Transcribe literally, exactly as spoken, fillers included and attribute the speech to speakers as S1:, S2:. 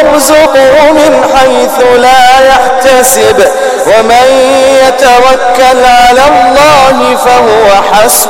S1: ويرزقه من حيث لا يحتسب ومن يتوكل على الله فهو حسبه